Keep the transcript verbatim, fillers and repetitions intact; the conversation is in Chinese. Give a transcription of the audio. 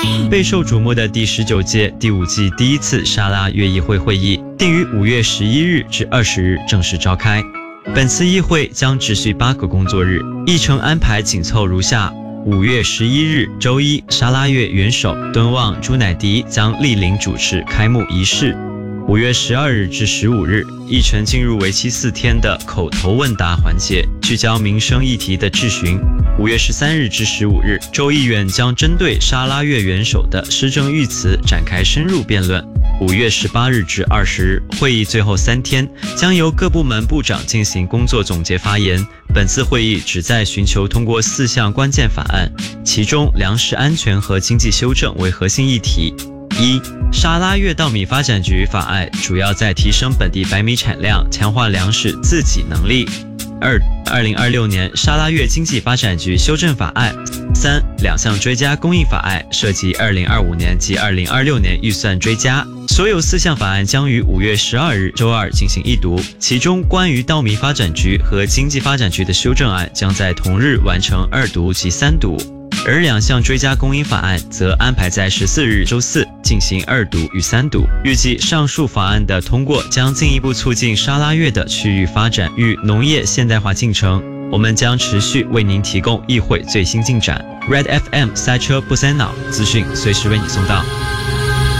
备受瞩目的第十九届第五季第一次沙拉越议会会议定于五月十一日至二十日正式召开。本次议会将持续八个工作日，议程安排紧凑如下：五月十一日周一，沙拉越元首敦旺朱乃迪将莅临主持开幕仪式。五月十二日至十五日，议程进入为期四天的口头问答环节，聚焦民生议题的质询。五月十三日至十五日，州议员将针对沙拉越元首的施政预词展开深入辩论。五月十八日至二十日，会议最后三天将由各部门部长进行工作总结发言。本次会议旨在寻求通过四项关键法案，其中粮食安全和经济修正为核心议题。一、沙拉越稻米发展局法案主要在提升本地白米产量，强化粮食自给能力。二、二零二六年沙拉越经济发展局修正法案。三、两项追加供应法案涉及二零二五年及二零二六年预算追加。所有四项法案将于五月十二日周二进行一读，其中关于稻米发展局和经济发展局的修正案将在同日完成二读及三读。而两项追加供应法案则安排在十四日周四进行二读与三读。预计上述法案的通过将进一步促进沙拉越的区域发展与农业现代化进程。我们将持续为您提供议会最新进展。Red F M 塞车不塞脑，资讯随时为你送到。